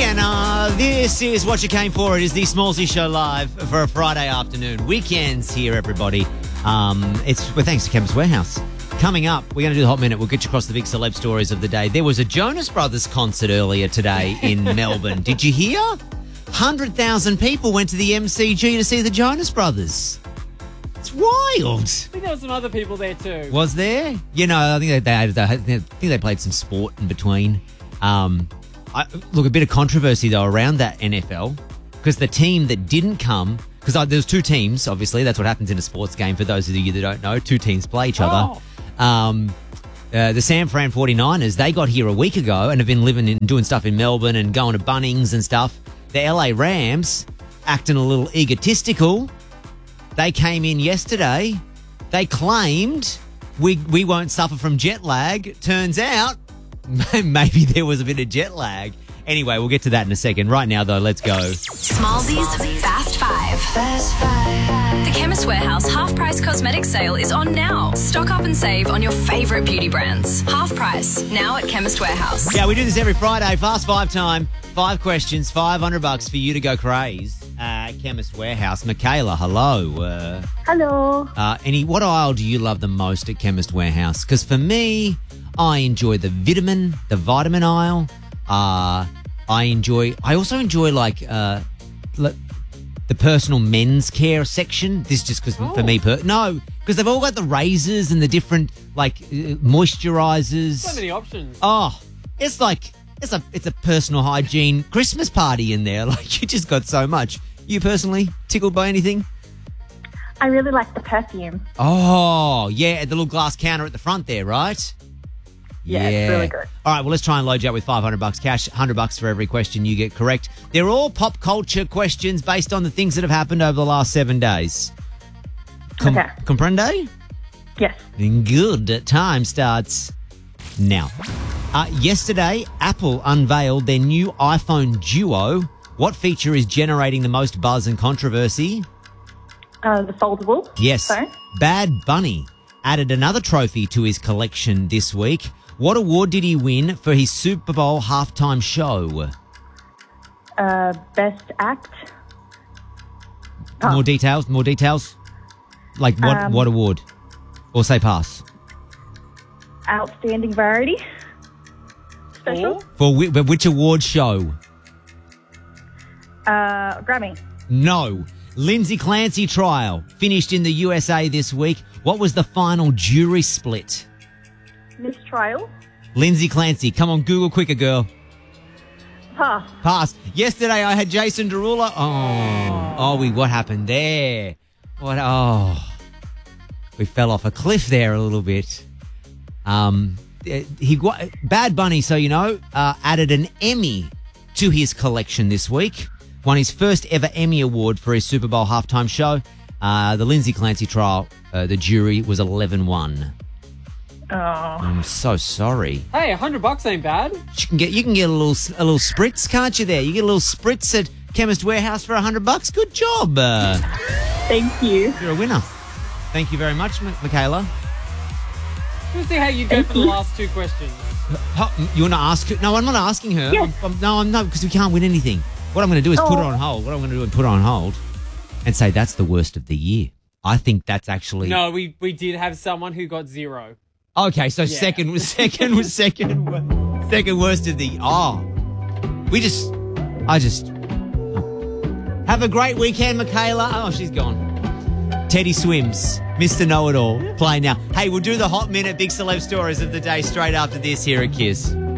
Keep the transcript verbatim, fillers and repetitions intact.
weekend. Uh, this is what you came for. It is the Smallsy Show live for a Friday afternoon. Weekends here, everybody. Um, it's well, thanks to Chemist Warehouse. Coming up, we're going to do the Hot Minute. We'll get you across the big celeb stories of the day. There was a Jonas Brothers concert earlier today in Melbourne. Did you hear? one hundred thousand people went to the M C G to see the Jonas Brothers. It's wild. I think there were some other people there too. Was there? You know, I think they, they, they, I think they played some sport in between. Um, I, look, a bit of controversy, though, around that N F L because the team that didn't come, because uh, there's two teams, obviously. That's what happens in a sports game. For those of you that don't know, two teams play each other. Oh. Um, uh, the San Fran forty-niners, they got here a week ago and have been living and doing stuff in Melbourne and going to Bunnings and stuff. The L A Rams, acting a little egotistical, they came in yesterday. They claimed we we won't suffer from jet lag. Turns out maybe there was a bit of jet lag. Anyway, we'll get to that in a second. Right now, though, let's go. Smallsy's Fast Five. Fast Five. The Chemist Warehouse Half Price Cosmetics Sale is on now. Stock up and save on your favourite beauty brands. Half price, now at Chemist Warehouse. Yeah, we do this every Friday. Fast Five time. Five questions, five hundred bucks for you to go craze at Chemist Warehouse. Michaela, hello. Uh, Hello. uh, any, what aisle do you love the most at Chemist Warehouse? Because for me, I enjoy the vitamin, the vitamin aisle. Uh, I enjoy, I also enjoy like, uh, le- the personal men's care section. This is just because Oh. for me, per- no, because they've all got the razors and the different like uh, moisturizers. So many options. Oh, it's like, it's a, it's a personal hygiene Christmas party in there. Like you just got so much. You personally tickled by anything? I really like the perfume. Oh, yeah, the little glass counter at the front there, right? Yeah, it's really good. All right, well, let's try and load you up with five hundred bucks cash, one hundred bucks for every question you get correct. They're all pop culture questions based on the things that have happened over the last seven days. Com- Okay. Comprende? Yes. Good. Time starts now. Uh, yesterday, Apple unveiled their new iPhone Duo. What feature is generating the most buzz and controversy? Uh, the foldable. Yes. phone. Bad Bunny added another trophy to his collection this week. What award did he win for his Super Bowl halftime show? Uh, best act. More details? More details? Like what, Um, what award? Or say pass. Outstanding variety. Special. For whi- but which award show? Uh, Grammy. No. Lindsay Clancy trial finished in the U S A this week. What was the final jury split? Mistrial. Lindsay Clancy. Come on, Google quicker, girl. Pass. Pass. Yesterday I had Jason Derulo. Oh, oh, we. What happened there? What? Oh, we fell off a cliff there a little bit. Um, he got Bad Bunny. So you know, uh, added an Emmy to his collection this week. Won his first ever Emmy award for his Super Bowl halftime show. Uh, the Lindsay Clancy trial. Uh, the jury was eleven one. Oh. I'm so sorry. Hey, a hundred bucks ain't bad. You can get you can get a little a little spritz, can't you? There, you get a little spritz at Chemist Warehouse for a hundred bucks. Good job. Uh, Thank you. you're a winner. Thank you very much, M- Michaela. We'll see how you go for the last two questions. Huh, you want to ask? No, I'm not asking her. Yes. I'm, I'm, no, I'm not because we can't win anything. What I'm going to do is put her Oh. on hold. What I'm going to do is put her on hold and say that's the worst of the year. I think that's actually No, we, we did have someone who got zero. okay. So second was second was second wo- second worst of the oh. We just I just oh. Have a great weekend, Michaela. Oh, she's gone. Teddy Swims, Mister Know-It-All, play now. Hey, we'll do the Hot Minute Big Celeb Stories of the day straight after this here at Kiss.